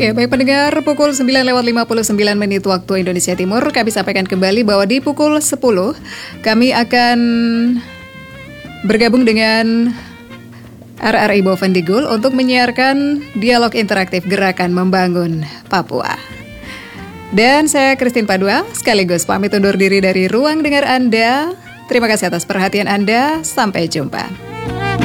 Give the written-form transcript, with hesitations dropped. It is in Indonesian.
Ya, baik pendengar, pukul 9:59 waktu Indonesia Timur, kami sampaikan kembali bahwa di pukul 10 kami akan bergabung dengan RRI Bovendigul untuk menyiarkan dialog interaktif Gerakan Membangun Papua. Dan saya Christine Padua, sekaligus pamit undur diri dari ruang dengar Anda. Terima kasih atas perhatian Anda, sampai jumpa.